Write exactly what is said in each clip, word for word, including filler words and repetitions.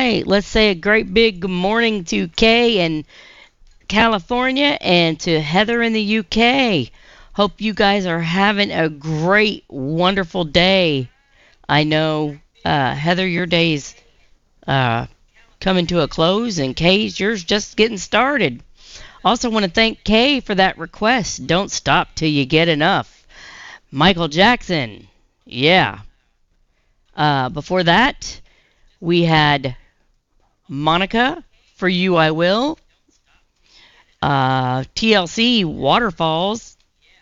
right, let's say a great big good morning to Kay in California and to Heather in the U K. Hope you guys are having a great, wonderful day. I know, uh, Heather, your day's uh, coming to a close, and Kay's yours just getting started. Also want to thank Kay for that request. Don't stop till you get enough. Michael Jackson. Yeah. Uh, before that, we had Monica, For You I Will. Uh, T L C, Waterfalls.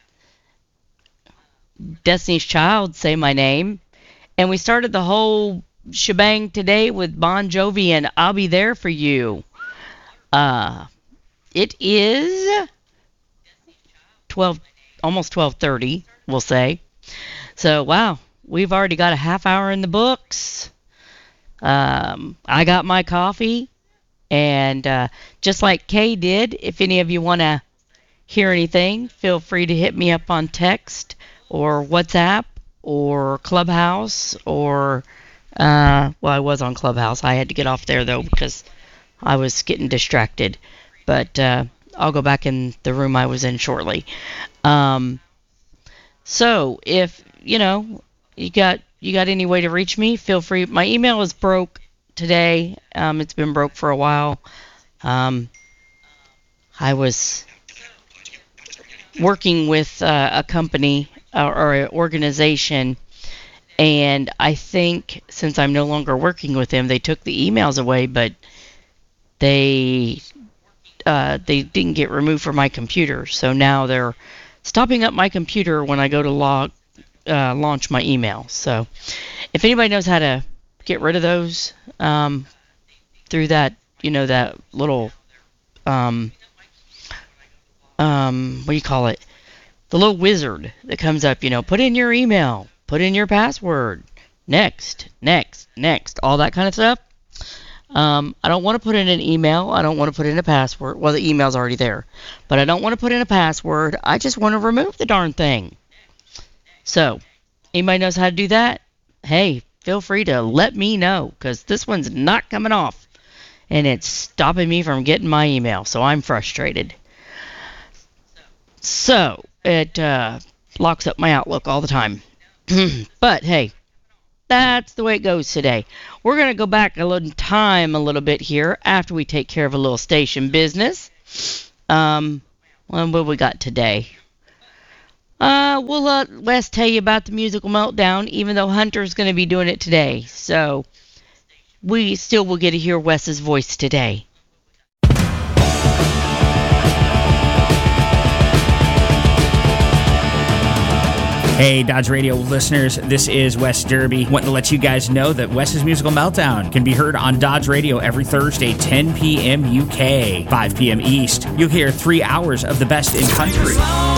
Destiny's Child, Say My Name. And we started the whole shebang today with Bon Jovi and I'll Be There For You. Uh, it is twelve, almost twelve thirty, we'll say. So, wow, we've already got a half hour in the books. Um, I got my coffee. And uh, just like Kay did, if any of you want to hear anything, feel free to hit me up on text or WhatsApp or Clubhouse or, uh, well, I was on Clubhouse. I had to get off there, though, because I was getting distracted. But uh, I'll go back in the room I was in shortly. Um, so if, you know, you got you got any way to reach me, feel free. My email is broke today. Um, it's been broke for a while. Um, I was working with uh, a company uh, or an organization, and I think since I'm no longer working with them, they took the emails away, but they uh, they didn't get removed from my computer. So now they're stopping up my computer when I go to log uh, launch my email. So if anybody knows how to get rid of those um, through that, you know, that little, um, um, what do you call it? The little wizard that comes up, you know, put in your email, put in your password, next, next, next, all that kind of stuff. Um, I don't want to put in an email. I don't want to put in a password. Well, the email's already there. But I don't want to put in a password. I just want to remove the darn thing. So, anybody knows how to do that? Hey, feel free to let me know, because this one's not coming off. And it's stopping me from getting my email, so I'm frustrated. So, it uh, locks up my Outlook all the time. But, hey, that's the way it goes today. We're going to go back a little time a little bit here after we take care of a little station business. Um, well, what we got today? Uh, we'll let Wes tell you about the musical meltdown, even though Hunter's going to be doing it today. So we still will get to hear Wes's voice today. Hey, Dodge Radio listeners, this is Wes Derby. Wanting to let you guys know that Wes's Musical Meltdown can be heard on Dodge Radio every Thursday, ten p.m. U K, five p.m. East. You'll hear three hours of the best in country.